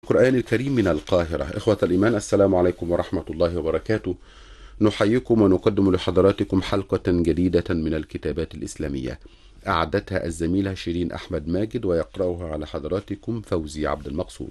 القرآن الكريم من القاهرة. إخوة الإيمان، السلام عليكم ورحمة الله وبركاته. نحييكم ونقدم لحضراتكم حلقة جديدة من الكتابات الإسلامية، أعدتها الزميلة شيرين أحمد ماجد، ويقرأها على حضراتكم فوزي عبد المقصود.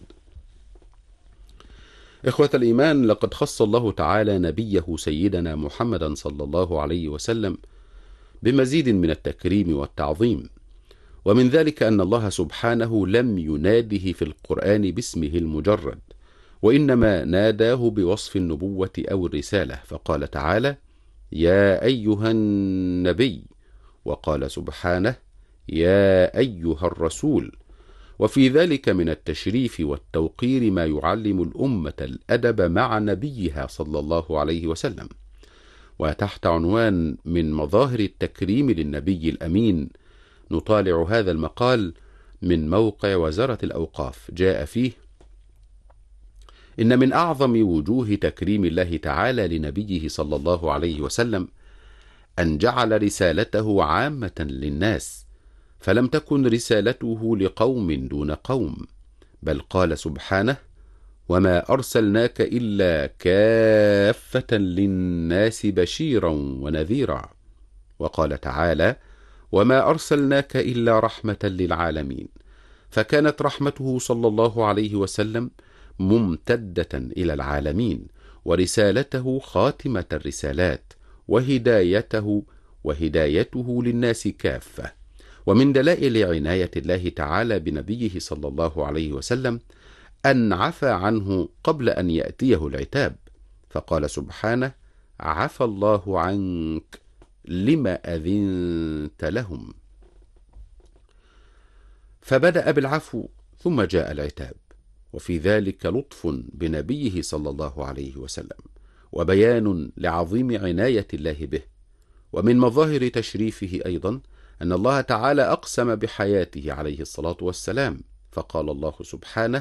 إخوة الإيمان، لقد خص الله تعالى نبيه سيدنا محمدا صلى الله عليه وسلم بمزيد من التكريم والتعظيم، ومن ذلك أن الله سبحانه لم يناده في القرآن باسمه المجرد، وإنما ناداه بوصف النبوة أو الرسالة، فقال تعالى: يا أيها النبي، وقال سبحانه: يا أيها الرسول. وفي ذلك من التشريف والتوقير ما يعلم الأمة الأدب مع نبيها صلى الله عليه وسلم. وتحت عنوان من مظاهر التكريم للنبي الأمين نطالع هذا المقال من موقع وزارة الأوقاف، جاء فيه: إن من أعظم وجوه تكريم الله تعالى لنبيه صلى الله عليه وسلم أن جعل رسالته عامة للناس، فلم تكن رسالته لقوم دون قوم، بل قال سبحانه: وما أرسلناك إلا كافة للناس بشيرا ونذيرا. وقال تعالى: وما أرسلناك إلا رحمة للعالمين. فكانت رحمته صلى الله عليه وسلم ممتدة إلى العالمين، ورسالته خاتمة الرسالات، وهدايته للناس كافة. ومن دلائل عناية الله تعالى بنبيه صلى الله عليه وسلم أن عفى عنه قبل أن يأتيه العتاب، فقال سبحانه: عفى الله عنك لما أذنت لهم. فبدأ بالعفو ثم جاء العتاب، وفي ذلك لطف بنبيه صلى الله عليه وسلم، وبيان لعظيم عناية الله به. ومن مظاهر تشريفه أيضا أن الله تعالى أقسم بحياته عليه الصلاة والسلام، فقال الله سبحانه: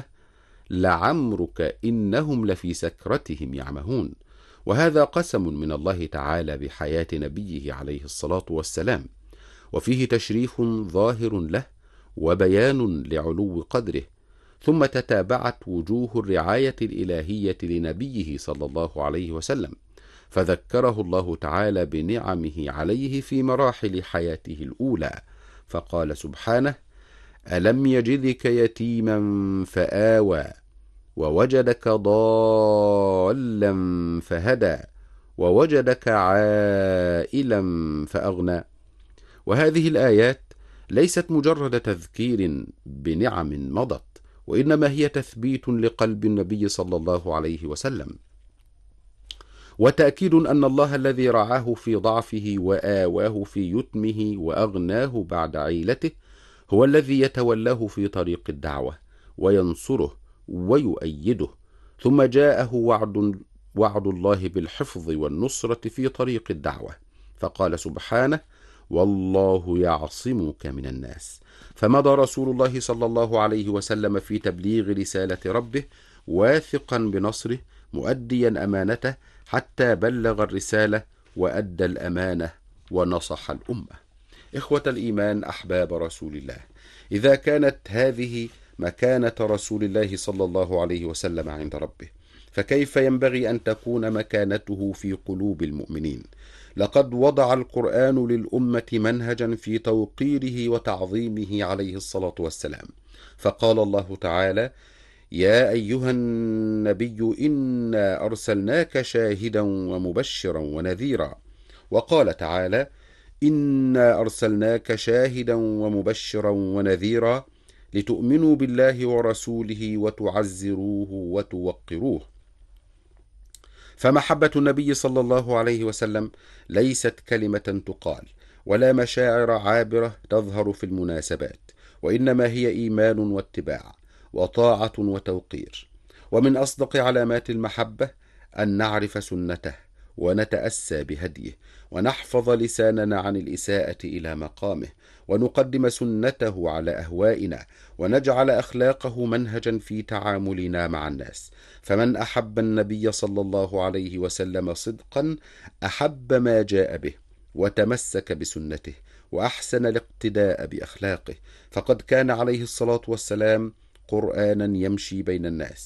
لعمرك إنهم لفي سكرتهم يعمهون. وهذا قسم من الله تعالى بحياة نبيه عليه الصلاة والسلام، وفيه تشريف ظاهر له وبيان لعلو قدره. ثم تتابعت وجوه الرعاية الإلهية لنبيه صلى الله عليه وسلم، فذكره الله تعالى بنعمه عليه في مراحل حياته الأولى، فقال سبحانه: ألم يجدك يتيما فآوى، ووجدك ضالا فهدى، ووجدك عائلا فأغنى. وهذه الآيات ليست مجرد تذكير بنعم مضت، وإنما هي تثبيت لقلب النبي صلى الله عليه وسلم، وتأكيد أن الله الذي رعاه في ضعفه وآواه في يتمه وأغناه بعد عيلته هو الذي يتولاه في طريق الدعوة وينصره ويؤيده. ثم جاءه وعد الله بالحفظ والنصرة في طريق الدعوة، فقال سبحانه: والله يعصمك من الناس. فمضى رسول الله صلى الله عليه وسلم في تبليغ رسالة ربه واثقا بنصره، مؤديا أمانته حتى بلغ الرسالة وأدى الأمانة ونصح الأمة. إخوة الإيمان، أحباب رسول الله، إذا كانت هذه مكانة رسول الله صلى الله عليه وسلم عند ربه، فكيف ينبغي أن تكون مكانته في قلوب المؤمنين؟ لقد وضع القرآن للأمة منهجا في توقيره وتعظيمه عليه الصلاة والسلام، فقال الله تعالى: يا أيها النبي إنا أرسلناك شاهدا ومبشرا ونذيرا. وقال تعالى: إنا أرسلناك شاهدا ومبشرا ونذيرا لتؤمنوا بالله ورسوله وتعزروه وتوقروه. فمحبة النبي صلى الله عليه وسلم ليست كلمة تقال ولا مشاعر عابرة تظهر في المناسبات، وإنما هي إيمان واتباع وطاعة وتوقير. ومن أصدق علامات المحبة أن نعرف سنته ونتأسى بهديه، ونحفظ لساننا عن الإساءة إلى مقامه، ونقدم سنته على أهوائنا، ونجعل أخلاقه منهجا في تعاملنا مع الناس. فمن أحب النبي صلى الله عليه وسلم صدقا أحب ما جاء به، وتمسك بسنته، وأحسن الاقتداء بأخلاقه، فقد كان عليه الصلاة والسلام قرآنا يمشي بين الناس،